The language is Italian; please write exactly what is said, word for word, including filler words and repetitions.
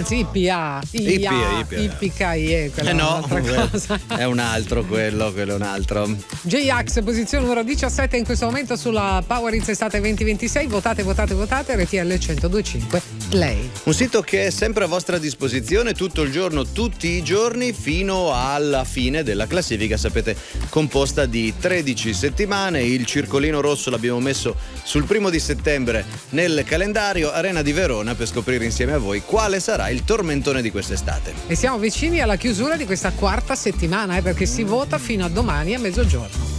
anzi I P A, I P A, I P K I E, eh no, è un altro quello, quello è un altro. J-Ax, posizione numero diciassette in questo momento sulla Power Hits Estate venti ventisei. Votate, votate, votate. R T L centodue e cinque Play. Un sito che è sempre a vostra disposizione tutto il giorno, tutti i giorni, fino alla fine della classifica. Sapete, composta di tredici settimane. Il circolino rosso l'abbiamo messo sul primo di settembre nel calendario. Arena di Verona, per scoprire insieme a voi quale sarà il tormentone di quest'estate. E siamo vicini alla chiusura di questa quarta settimana, eh, perché si vota fino a domani a mezzogiorno.